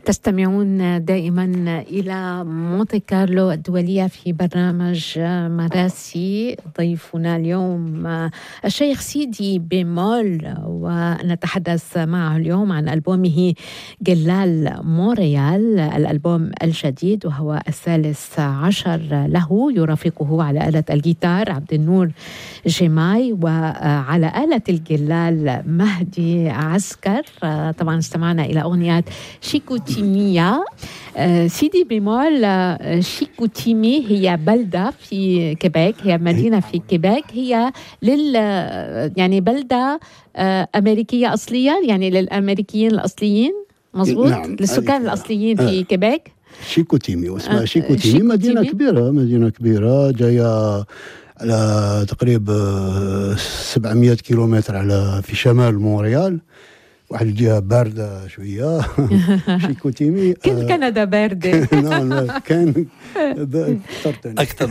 تستمعون دائما إلى مونتي كارلو الدولية في برنامج مراسي. ضيفنا اليوم الشيخ سيدي بيمول، ونتحدث معه اليوم عن ألبومه جلال مونريال، الألبوم الجديد وهو الثالث عشر له. يرافقه على آلة الجيتار عبد النور جماي، وعلى آلة الجلال مهدي عسكر. طبعا استمعنا إلى أغنيات شيكوتيمية. سيدي بيمول، شيكوتيمي هي بلدة في كيبيك، هي مدينة في كيبيك، هي يعني بلدة أمريكية أصلية، يعني للأمريكيين الأصليين، مظبوط؟ نعم. للسكان الأصليين في كيبيك. شيكوتيمي، واسمها شيكوتيمي. مدينة كبيرة جاية على تقريبا 700 كيلومتر في شمال مونريال، واحد الجهة باردة شوية. شيكوتيمي كل كندا باردة. لا كان أكثر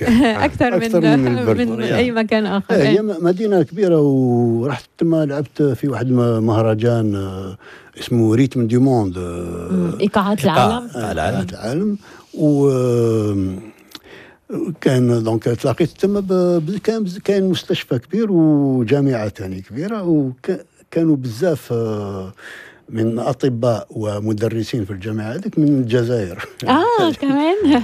من أي مكان آخر. هي مدينة كبيرة، ورحت تما لعبت في واحد مهرجان اسمه ريتم دي موند، إيقاعات العالم. كان دونك تلاقيت تما كان مستشفى كبير وجامعة ثاني كبيرة، وكانوا بزاف من أطباء ومدرسين في الجامعة هذيك من الجزائر. كمان.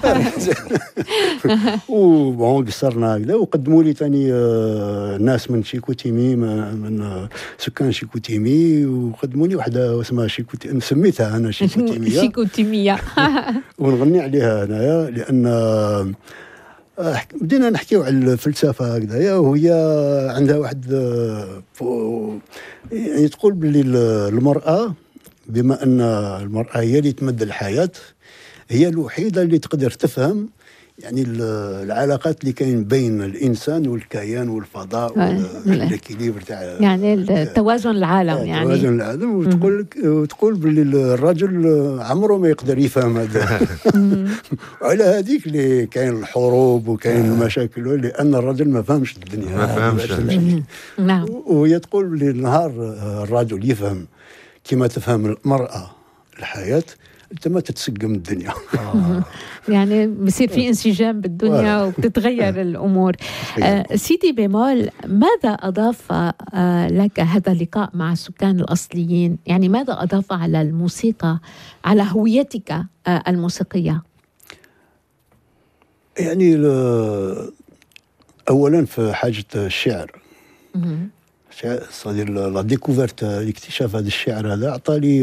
قصرنا هكذا، وقدموا لي ثاني ناس من شيكوتيمي، من سكان شيكوتيمي، وقدموا لي واحدة اسمها شيكوتيمي، سميتها أنا شيكوتيمية. ونغني عليها أنايا، لأن بدينا نحكيو على الفلسفة هكذايا، وهي عندها واحد يعني تقول باللي المرأة، بما أن المرأة هي اللي تمد الحياة، هي الوحيدة اللي تقدر تفهم يعني العلاقات اللي كاين بين الإنسان والكيان والفضاء والإكيليبر تاع يعني التوازن العالم، يعني توازن العالم. وتقول باللي الرجل عمره ما يقدر يفهم هذا. وعلى هذيك اللي كاين الحروب وكاين المشاكل، لأن الرجل ما فهمش الدنيا، ما فهمش. نعم. وهي تقول باللي النهار الرجل يفهم كما تفهم المرأة الحياة، انت ما تتسقم الدنيا. يعني بصير في انسجام بالدنيا وبتتغير الامور. سيدي بيمول، ماذا اضاف لك هذا اللقاء مع السكان الاصليين؟ يعني ماذا اضاف على الموسيقى، على هويتك الموسيقيه؟ يعني اولا في حاجه الشعر، صدير لا ديكوفرت، اكتشاف هذا الشعر هذا عطالي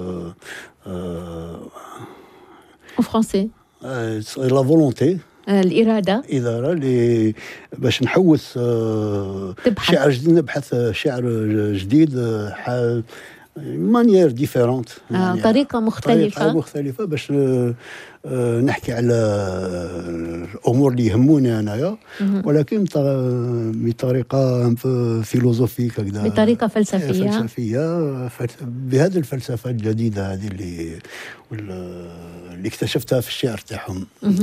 en français la volonté، الإرادة اللي باش نحوس شعر جديد، نبحث شعر جديد، مانيير ديفيرونت، يعني طريقة مختلفة باش نحكي على الأمور اللي يهموني أنايا، ولكن بطريقة فيلوزوفيك هكذا، بطريقة فلسفية، بهذه الفلسفة الجديدة هذه اللي اكتشفتها في الشعر تاعهم.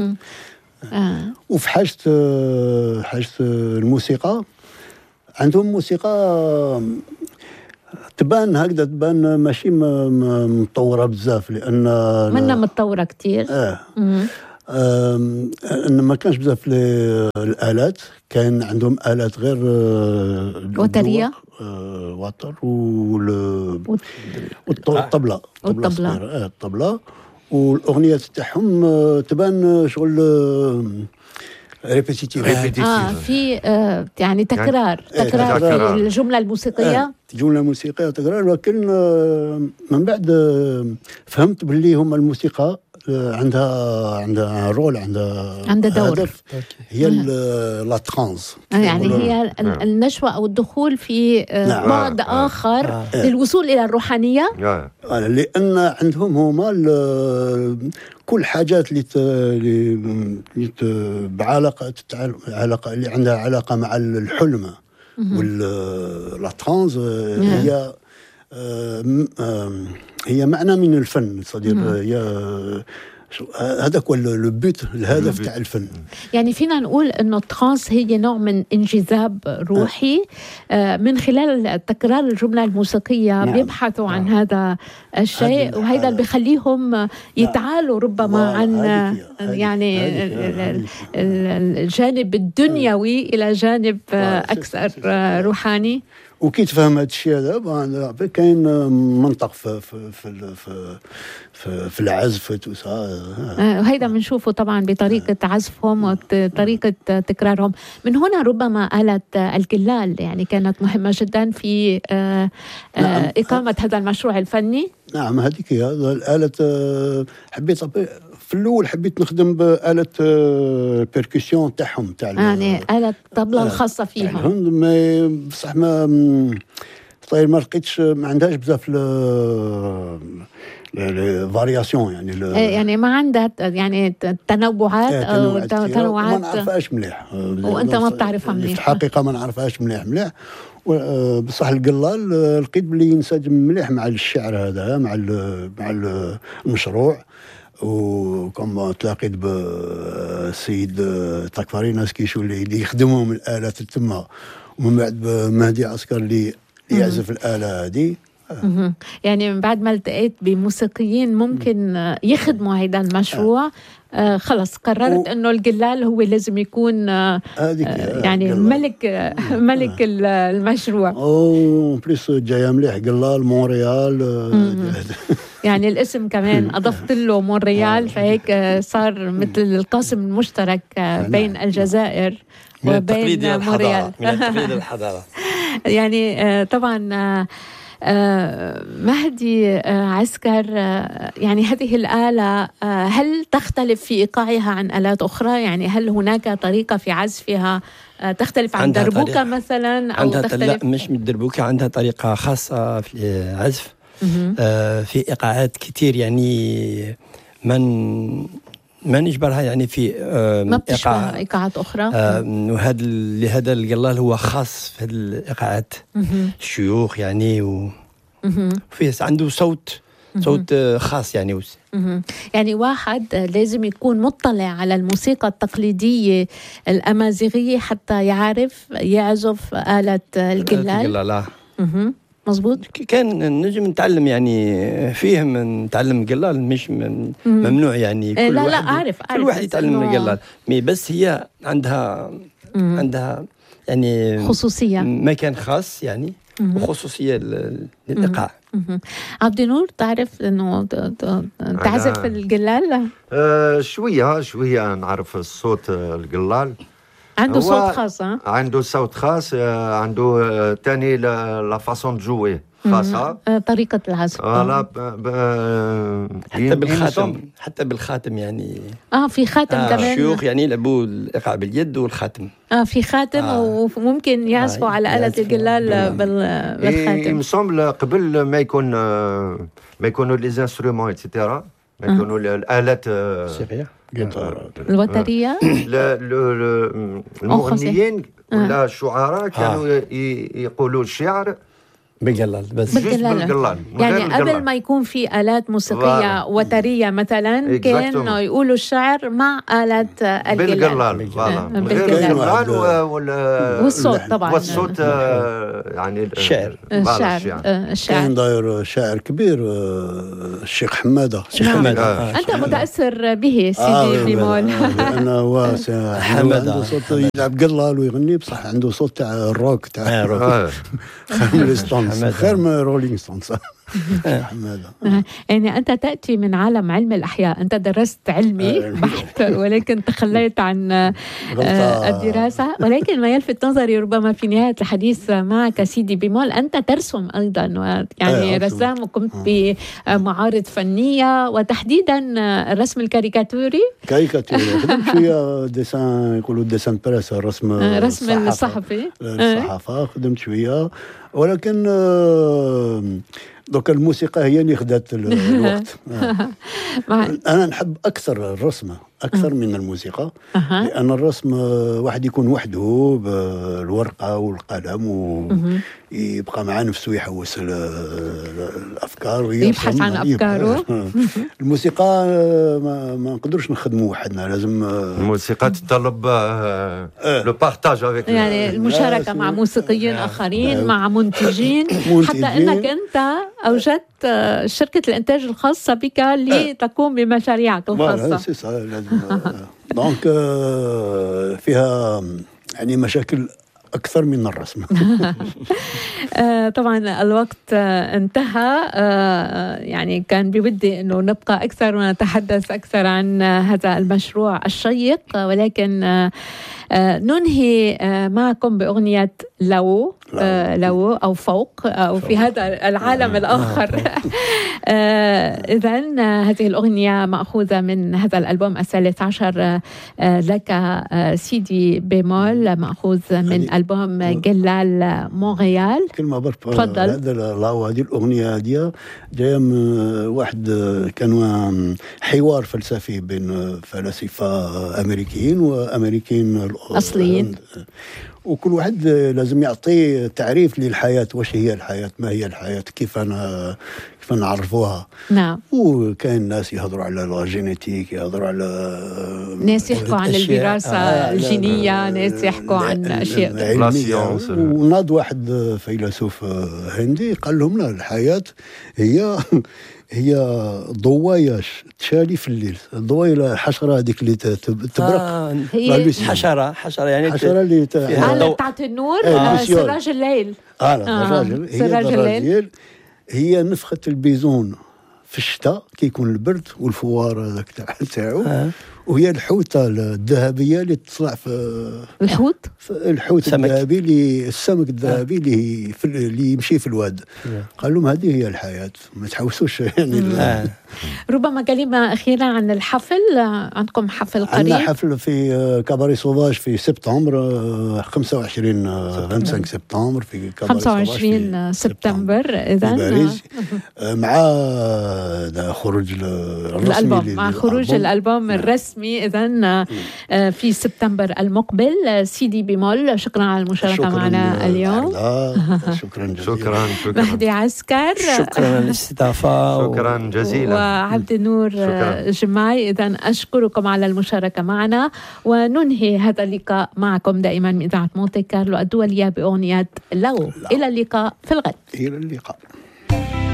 وفي حاجة الموسيقى، عندهم موسيقى تبان ماشي متطورة بزاف، لأن منا متطورة كتير. أن ما كانش بزاف الآلات، كان عندهم آلات غير وترية، وتر والطبلة. والأغنيات تاعهم تبان شغل ريبيتيتيف، في يعني تكرار في الجملة الموسيقية، جملة موسيقية تكرار. ولكن من بعد فهمت باللي هم الموسيقى عندها رول، عندها دور، هي لا ترانس، يعني هي النشوة أو الدخول في بعد آخر للوصول إلى الروحانية. لأن عندهم هما كل حاجات اللي بعلاقة اللي عندها علاقة مع الحلم ولا ترانس، هي معنى من الفن، صديق. هي هذاك هو لو بوت، الهدف تاع الفن. يعني فينا نقول انه الترانس هي نوع من انجذاب روحي من خلال تكرار الجمله الموسيقيه. نعم. بيبحثوا عن هذا الشيء، وهذا اللي بيخليهم يتعالوا ربما عن يعني الجانب الدنيوي الى جانب اكثر روحاني. وكي تفهم هذا الشيء هذا كاين منطق في العزف وهذا بنشوفه طبعا بطريقة عزفهم وطريقة تكرارهم. من هنا ربما آلة الجلال يعني كانت مهمة جدا في إقامة هذا المشروع الفني. نعم، هذيك الآلة حبيت في الأول حبيت نخدم بآلة البيركسيون تاعهم يعني آلة الطبلة الخاصة فيهم. بصح ما طيب ما لقيتش، ما عندهاش بزاف الفارياسيون يعني ما عندها يعني تنوعات او تنوعات ما نعرفهاش مليح، وانت ما بتعرفها مليح. في الحقيقه ما نعرفهاش مليح. بصح القلال لقيت بلي ينسجم مليح مع الشعر هذا، مع المشروع. وكما تلاقيت بالسيد تاكفاريناسكيش اللي يخدمهم الآلات تما، ومن بعد مهدي عسكر اللي يعزف الآلة هذه. يعني من بعد ما التقيت بموسيقيين ممكن يخدموا هذا المشروع خلص قررت انه الجلال هو لازم يكون يعني ملك المشروع. بليس جايه مليح جلال مونريال. يعني الاسم كمان اضفت له مونريال، فهيك صار مثل القاسم المشترك بين الجزائر وبين مونريال. من التقليد الحضاره. يعني طبعا مهدي عسكر، يعني هذه الآلة هل تختلف في إيقاعها عن آلات أخرى؟ يعني هل هناك طريقة في عزفها تختلف عن دربوكة مثلا أو عندها تختلف؟ لا، مش من الدربوكة، عندها طريقة خاصة في العزف في إيقاعات كتير، يعني ما نجبرها يعني في ما بتشبه إيقاعات أخرى. لهذا الجلال هو خاص في هذه الإيقاعات. الشيوخ يعني فيه عنده صوت خاص يعني. يعني واحد لازم يكون مطلع على الموسيقى التقليدية الأمازيغية حتى يعرف يعزف آلة الجلال. مظبوط. كان نجم نتعلم يعني فيهم نتعلم جلال، مش ممنوع يعني كل واحد أعرف كل واحد يتعلم الجلال، بس هي عندها يعني خصوصية، مكان خاص يعني وخصوصية للإيقاع. عبد النور، تعرف إنه تعزف الجلال؟ شوية نعرف الصوت الجلال. عنده صوت خاص. عنده صوت خاص، عنده تاني لا فاسون جوي خاصة، طريقة العزف. حتى بالخاتم يعني. في خاتم كمان. الشيوخ يعني يلعبوا الإيقاع باليد والخاتم. في خاتم وممكن يعزفوا على آلة الجلال بالخاتم. يمسمل قبل ما يكونوا لي انسترومون ايتترا، ما يكونوا الآلات الوترية. المغنيين ولا الشعراء كانوا يقولوا الشعر بالجلال، بس بالجلال. يعني قبل ما يكون في آلات موسيقية وترية مثلا كانوا يقولوا الشعر مع آلة الجلال. بالجلال والصوت طبعا، والصوت يعني الشعر. كان داير شاعر كبير الشيخ حمادة. أنت متأثر به سيدي بيمول؟ أنا واسع حمادة عنده صوت يلعب جلال ويغني، بصح عنده صوت تاع الروك تاع خير من رولينج ستونز. حمادة. يعني أنت تأتي من عالم علم الأحياء، أنت درست علمي بحت ولكن تخليت عن الدراسة. ولكن ما يلفت نظري ربما في نهاية الحديث معك سيدي بيمول، أنت ترسم أيضا، يعني رسام وقمت بمعارض فنية وتحديدا الرسم الكاريكاتوري. خدمت شوية ديسان، يقولوا ديسان بريس، رسم الصحفي. الصحافة خدمت شوية، ولكن دوك الموسيقى هي اللي خدت الوقت. أنا نحب أكثر الرسمة أكثر من الموسيقى. لأن الرسم واحد يكون وحده بالورقة والقلم ويبقى مع نفسه يحوس الأفكار ويبحث عن أفكاره. الموسيقى ما نقدرش نخدموا وحدنا، لازم الموسيقى تتطلب لو بارتاج افيك، يعني المشاركة مع موسيقيين آخرين، مع منتجين، حتى أنك أنت أوجدت شركة الإنتاج الخاصة بك لتقوم بمشاريعك الخاصة. دونك فيها يعني مشاكل أكثر من الرسم. طبعا الوقت انتهى، يعني كان بودي أنه نبقى أكثر ونتحدث أكثر عن هذا المشروع الشيق، ولكن ننهي معكم بأغنية لو أو فوق أو في هذا العالم الآخر. إذن هذه الأغنية مأخوذة من هذا الألبوم ال13 لك سيدي بيمول، مأخوذ من ألبوم جلال مونريال. كلمة برك هذه الأغنية هذه جاية من واحد كان حوار فلسفي بين فلاسفة أمريكيين وأمريكيين أصليين، وكل واحد لازم يعطي تعريف للحياة، واش هي الحياة، ما هي الحياة، كيف نعرفوها. نعم. وكاين ناس يهضروا على الجينيتيك، يهضروا على ناس يحكوا عن الوراثة الجينية، ناس يحكوا عن أشياء علمية. وناض واحد فيلسوف هندي قال لهم لا، الحياة هي ضوايا تشالي في الليل، ضوايا الحشرة هذيك اللي تبرق. هي حشرة يعني حشرة اللي تعطي النور. سراج الليل. الراجل سراج الليل هي نفخة البيزون في الشتاء كي يكون البرد والفوار هذاك تاعو. وهي الحوتة الذهبية اللي تطلع في الحوت الذهبي، السمك الذهبي اللي يمشي في الواد. قال لهم هذه هي الحياة، ما تحوسوش يعني. ربما كلمة أخيرة عن الحفل. عندكم حفل قريب؟ عندنا حفل في كاباري سوفاج في سبتمبر 25 سبتمبر في كاباري 25 سبتمبر إذن مع خروج الألبوم، مع خروج الألبوم الرسمي إذن في سبتمبر المقبل. سيدي بيمول، شكرا على المشاركة معنا اليوم. شكرا مهدي عسكر، شكرا على الاستضافة. شكرا جزيلا. وعبد النور جماي، إذن أشكركم على المشاركة معنا، وننهي هذا اللقاء معكم دائما من إذاعة مونتي كارلو الدولية بأغنية لو. إلى اللقاء في الغد. إلى اللقاء.